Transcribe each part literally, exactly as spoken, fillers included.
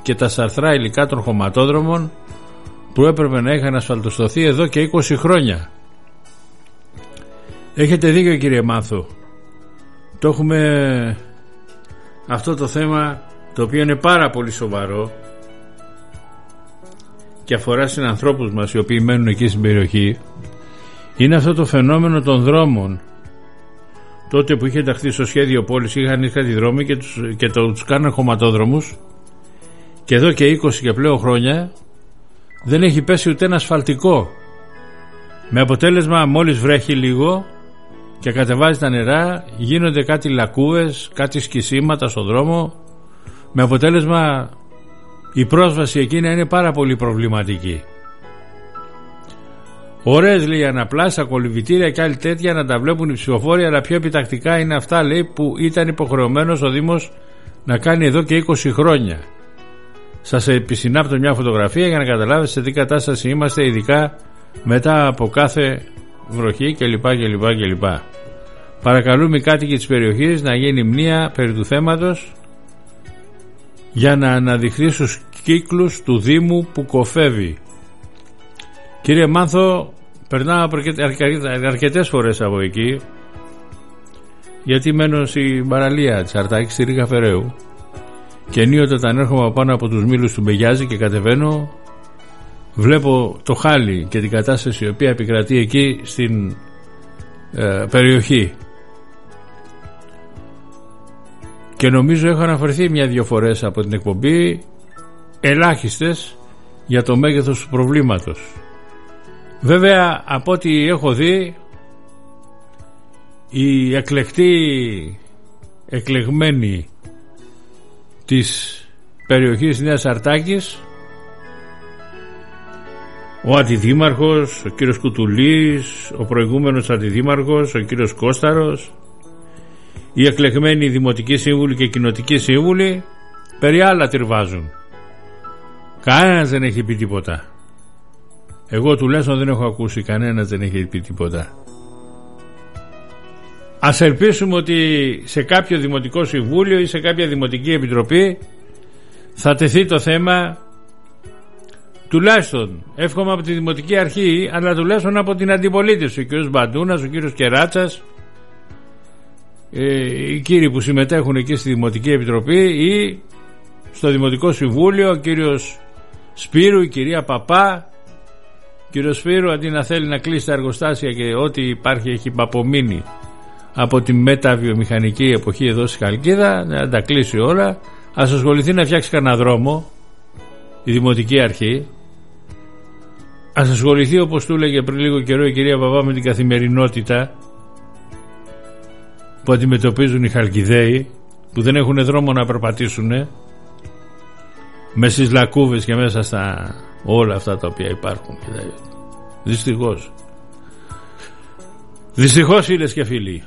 και τα σαρθρά υλικά των χωματόδρομων που έπρεπε να είχαν ασφαλτοστοθεί εδώ και είκοσι χρόνια. Έχετε δίκιο, κύριε Μάνθο. Το έχουμε αυτό το θέμα, το οποίο είναι πάρα πολύ σοβαρό και αφορά συνανθρώπους μας οι οποίοι μένουν εκεί στην περιοχή. Είναι αυτό το φαινόμενο των δρόμων. Τότε που είχε ενταχθεί στο σχέδιο πόλης είχαν ήρθει τη δρόμοι και τους, και το, τους κάναν χωματόδρομους, και εδώ και είκοσι και πλέον χρόνια δεν έχει πέσει ούτε ένα ασφαλτικό, με αποτέλεσμα μόλις βρέχει λίγο και κατεβάζει τα νερά γίνονται κάτι λακκούβες, κάτι σκισίματα στον δρόμο, με αποτέλεσμα η πρόσβαση εκεί να είναι πάρα πολύ προβληματική. Ωραίες, λέει, αναπλάσεις, ακολουβητήρια και άλλη τέτοια να τα βλέπουν οι ψηφοφόροι, αλλά πιο επιτακτικά είναι αυτά, λέει, που ήταν υποχρεωμένος ο Δήμος να κάνει εδώ και είκοσι χρόνια. Σας επισυνάπτω μια φωτογραφία για να καταλάβετε σε τι κατάσταση είμαστε, ειδικά μετά από κάθε βροχή κλπ. κλπ, κλπ. Παρακαλούμε οι κάτοικοι της περιοχής να γίνει μνήα περί του θέματος για να αναδειχθεί στους κύκλους του Δήμου που κοφεύει. Κύριε Μάνθο, περνάω αρκετές φορές από εκεί, γιατί μένω στην παραλία της Αρτάκης, στη Ρήγα Φεραίου, και ενίοτε όταν έρχομαι πάνω από τους μήλους του Μπεγιάζη και κατεβαίνω, βλέπω το χάλι και την κατάσταση η οποία επικρατεί εκεί στην ε, περιοχή. Και νομίζω έχω αναφερθεί μια-δυο φορές από την εκπομπή, ελάχιστες για το μέγεθος του προβλήματος. Βέβαια, από ό,τι έχω δει, οι εκλεκτοί εκλεγμένοι της περιοχής Νέας Αρτάκης, ο αντιδήμαρχος, ο κύριος Κουτουλής, ο προηγούμενος αντιδήμαρχος, ο κύριος Κώσταρος, οι εκλεγμένοι δημοτικοί σύμβουλοι και κοινοτικοί σύμβουλοι, περί άλλα τυρβάζουν. Κανένας δεν έχει πει τίποτα. Εγώ τουλάχιστον δεν έχω ακούσει, κανένας δεν έχει πει τίποτα. Ας ελπίσουμε ότι σε κάποιο δημοτικό συμβούλιο ή σε κάποια δημοτική επιτροπή θα τεθεί το θέμα, τουλάχιστον εύχομαι από τη δημοτική αρχή, αλλά τουλάχιστον από την αντιπολίτευση, ο κύριος Μπαντούνας, ο κύριος Κεράτσας, ε, οι κύριοι που συμμετέχουν εκεί στη δημοτική επιτροπή ή στο δημοτικό συμβούλιο, ο κύριος Σπύρου, η κυρία Παπά. Κύριο Σπύρου, αντί να θέλει να κλείσει τα εργοστάσια και ό,τι υπάρχει έχει απομείνει από τη μεταβιομηχανική εποχή εδώ στη Χαλκίδα, να τα κλείσει όλα, ας ασχοληθεί να φτιάξει κανένα δρόμο η δημοτική αρχή, ας ασχοληθεί, όπως του έλεγε πριν λίγο καιρό η κυρία Παπά, με την καθημερινότητα που αντιμετωπίζουν οι Χαλκιδαίοι, που δεν έχουν δρόμο να περπατήσουν μέσα στις λακκούβες και μέσα στα όλα αυτά τα οποία υπάρχουν. Δυστυχώς Δυστυχώς, φίλες και φίλοι.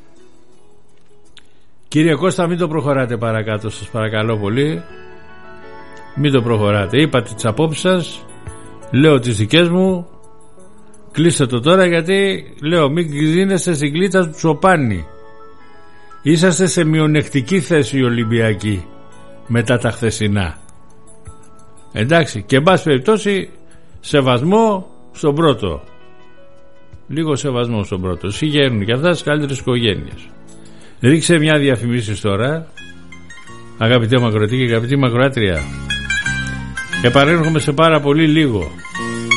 Κύριε Κώστα, μην το προχωράτε παρακάτω, σας παρακαλώ πολύ. Μην το προχωράτε. Είπατε τις απόψεις σας, λέω τις δικές μου. Κλείστε το τώρα, γιατί λέω μην δίνεστε στην κλίτσα του Τσοπάνη. Είσαστε σε μειονεκτική θέση οι Ολυμπιακοί μετά τα χθεσινά. Εντάξει, και εν πάση περιπτώσει σεβασμό στον πρώτο. Λίγο σεβασμό στον πρώτο. Συγγένουν και αυτά στις καλύτερες οικογένειες. Ρίξε μια διαφημίσεις τώρα, αγαπητέ Μακροατή και αγαπητή Μακροάτρια. Επανέρχομαι σε πάρα πολύ λίγο.